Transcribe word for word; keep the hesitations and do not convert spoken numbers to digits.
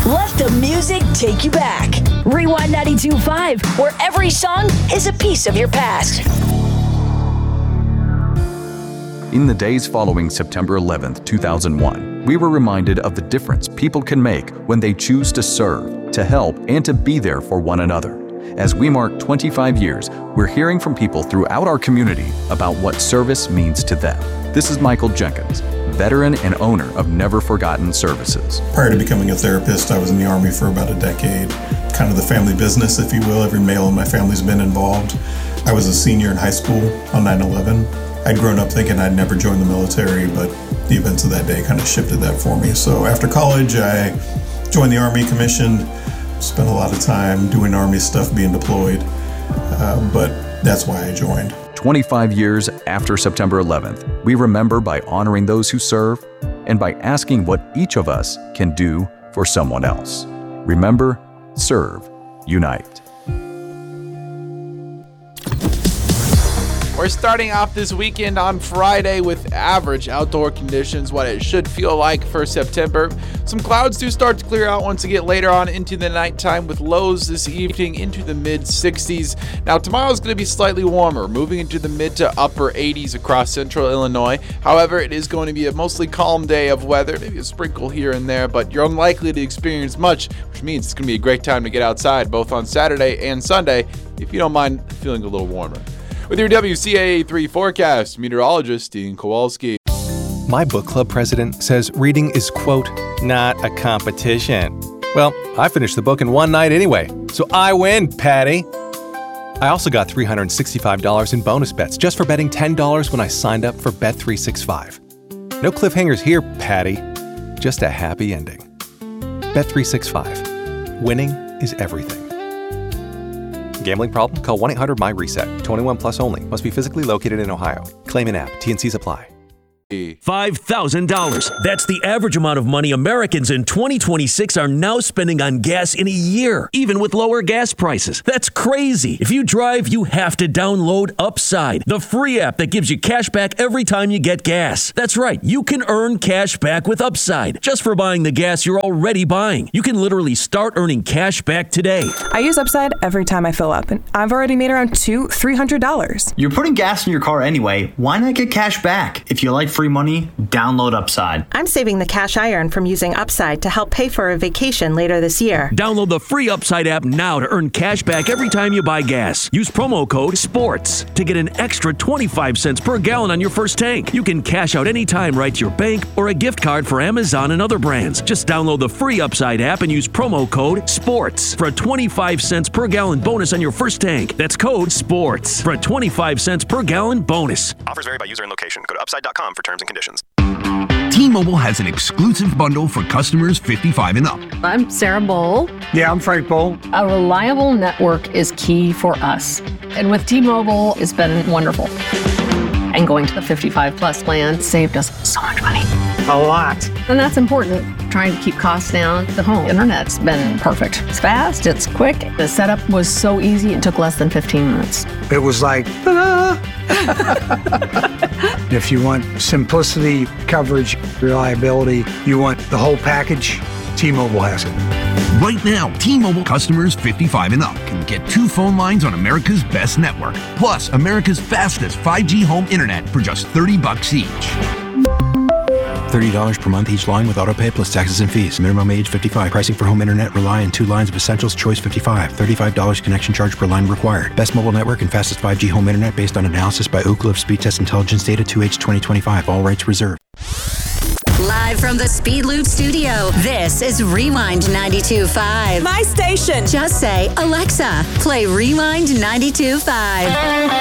Let the music take you back. Rewind ninety-two point five, where every song is a piece of your past. In the days following September eleventh, two thousand one, we were reminded of the difference people can make when they choose to serve, to help, and to be there for one another. As we mark twenty-five years, we're hearing from people throughout our community about what service means to them. This is Michael Jenkins, veteran and owner of Never Forgotten Services. Prior to becoming a therapist, I was in the Army for about a decade. Kind of the family business, if you will. Every male in my family's been involved. I was a senior in high school on nine eleven. I'd grown up thinking I'd never join the military, but the events of that day kind of shifted that for me. So after college, I joined the Army, commissioned, spent a lot of time doing Army stuff, being deployed, uh, but that's why I joined. twenty-five years after September eleventh, we remember by honoring those who serve and by asking what each of us can do for someone else. Remember, serve, unite. We're starting off this weekend on Friday with average outdoor conditions, what it should feel like for September. Some clouds do start to clear out once you get later on into the nighttime, with lows this evening into the mid sixties. Now tomorrow's going to be slightly warmer, moving into the mid to upper eighties across central Illinois. However, it is going to be a mostly calm day of weather, maybe a sprinkle here and there, but you're unlikely to experience much, which means it's going to be a great time to get outside both on Saturday and Sunday if you don't mind feeling a little warmer. With your W C A A three forecast, meteorologist Dean Kowalski. My book club president says reading is, quote, not a competition. Well, I finished the book in one night anyway, so I win, Patty. I also got three hundred sixty-five dollars in bonus bets just for betting ten dollars when I signed up for Bet three sixty-five. No cliffhangers here, Patty. Just a happy ending. Bet three sixty-five. Winning is everything. Gambling problem? Call one eight hundred my reset. twenty-one plus only. Must be physically located in Ohio. Claim in app. T N Cs apply. five thousand dollars. That's the average amount of money Americans in twenty twenty-six are now spending on gas in a year, even with lower gas prices. That's crazy. If you drive, you have to download Upside, the free app that gives you cash back every time you get gas. That's right. You can earn cash back with Upside just for buying the gas you're already buying. You can literally start earning cash back today. I use Upside every time I fill up, and I've already made around two, three hundred dollars. You're putting gas in your car anyway. Why not get cash back? If you like free money, download Upside. I'm saving the cash I earn from using Upside to help pay for a vacation later this year. Download the free Upside app now to earn cash back every time you buy gas. Use promo code SPORTS to get an extra twenty-five cents per gallon on your first tank. You can cash out anytime right to your bank or a gift card for Amazon and other brands. Just download the free Upside app and use promo code SPORTS for a twenty-five cents per gallon bonus on your first tank. That's code SPORTS for a twenty-five cents per gallon bonus. Offers vary by user and location. Go to upside dot com for terms and conditions. T-Mobile has an exclusive bundle for customers fifty-five and up. I'm Sarah Bowl. Yeah, I'm Frank Bowl. A reliable network is key for us. And with T-Mobile, it's been wonderful. And going to the fifty-five plus plan saved us so much money. A lot. And that's important. Trying to keep costs down. The home internet's been perfect. It's fast, it's quick. The setup was so easy, it took less than fifteen minutes. It was like, ta-da! If you want simplicity, coverage, reliability, you want the whole package, T-Mobile has it. Right now, T-Mobile customers fifty-five and up can get two phone lines on America's best network, plus America's fastest five G home internet for just thirty bucks each. thirty dollars per month each line with autopay plus taxes and fees. Minimum age fifty-five. Pricing for home internet rely on two lines of Essentials Choice fifty-five. thirty-five dollars connection charge per line required. Best mobile network and fastest five G home internet based on analysis by Ookla of Speed Test Intelligence Data two H twenty twenty-five. All rights reserved. Live from the Speed Loop studio, this is Rewind ninety-two point five. My station. Just say, Alexa, play Rewind ninety-two point five.